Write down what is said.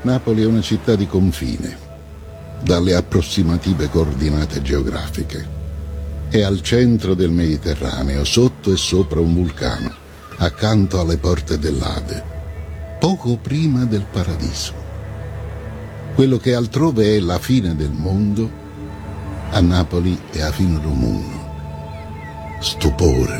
Napoli è una città di confine, dalle approssimative coordinate geografiche. È al centro del Mediterraneo, sotto e sopra un vulcano, accanto alle porte dell'Ade, poco prima del paradiso. Quello che altrove è la fine del mondo, a Napoli è a fine del mondo. Stupore,